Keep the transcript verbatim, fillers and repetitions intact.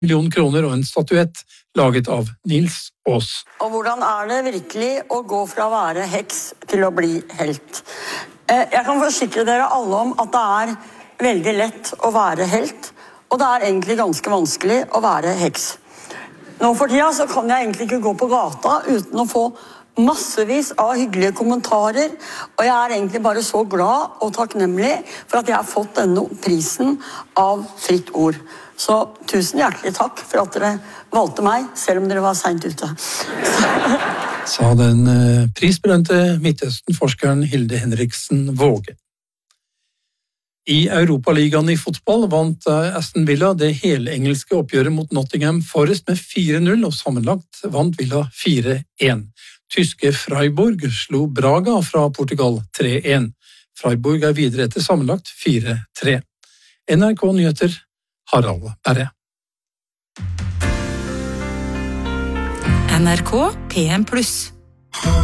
million kroner og en statuett laget av Nils Aas. Og hvordan er det virkelig å gå fra å være heks til å bli helt? Jeg kan forsikre dere alle om at det er veldig lett å være helt, og det er egentlig ganske vanskelig å være heks. Nå for tida så kan jeg egentlig ikke gå på gata uten å få massevis av hyggelige kommentarer, og jeg er egentlig bare så glad og takknemlig for at jeg har fått denne prisen av Fritt Ord. Så tusen hjertelig takk for at dere valgte meg, selv om dere var sent ute. Sa den prisbelønte Midtøsten-forskeren Hilde Henriksen Våge. I Europaligaen i fotball vant Aston Villa det helengelske oppgjøret mot Nottingham Forest med fire null, og sammenlagt vant Villa fire én. Tyske Freiburg slo Braga fra Portugal tre én. Freiburg er videre etter sammenlagt fire tre. N R K Nyheter, Harald Berre. N R K P M pluss.